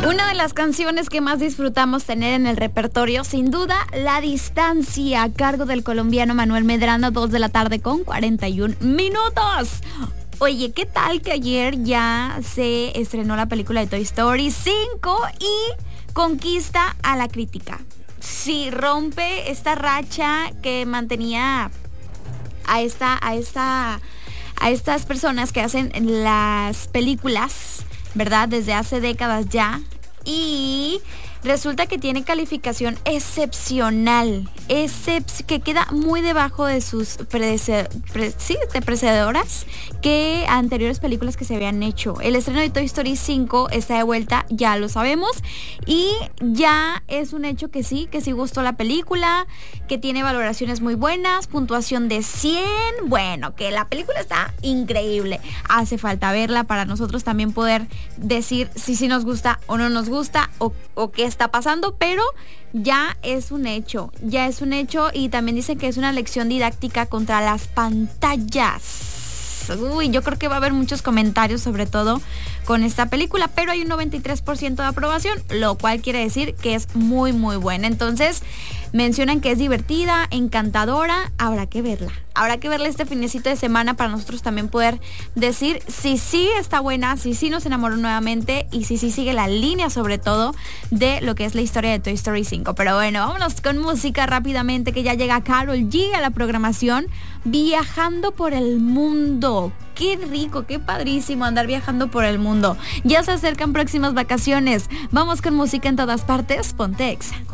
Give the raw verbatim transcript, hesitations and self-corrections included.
Una de las canciones que más disfrutamos tener en el repertorio, sin duda, La Distancia, a cargo del colombiano Manuel Medrano, dos de la tarde con cuarenta y un minutos. Oye, ¿qué tal que ayer ya se estrenó la película de Toy Story cinco y conquista a la crítica? Sí, rompe esta racha que mantenía a esta, a esta, a estas personas que hacen las películas, ¿verdad? Desde hace décadas ya. Y resulta que tiene calificación excepcional, excep- que queda muy debajo de sus predece- pre- sí, de precederas que anteriores películas que se habían hecho. El estreno de Toy Story cinco está de vuelta, ya lo sabemos, y ya es un hecho que sí, que sí gustó la película, que tiene valoraciones muy buenas, puntuación de cien, bueno, que la película está increíble. Hace falta verla para nosotros también poder decir si sí nos gusta o no nos gusta o, o qué está pasando, pero ya es un hecho, ya es un hecho y también dicen que es una lección didáctica contra las pantallas. Uy, yo creo que va a haber muchos comentarios sobre todo con esta película, pero hay un noventa y tres por ciento de aprobación, lo cual quiere decir que es muy muy buena. Entonces mencionan que es divertida, encantadora, habrá que verla. Habrá que verla este finecito de semana para nosotros también poder decir si sí está buena, si sí nos enamoró nuevamente y si sí sigue la línea sobre todo de lo que es la historia de Toy Story cinco. Pero bueno, vámonos con música rápidamente, que ya llega Karol G a la programación, Viajando por el Mundo. Qué rico, qué padrísimo andar viajando por el mundo. Ya se acercan próximas vacaciones. Vamos con música en todas partes. Ponte Exa.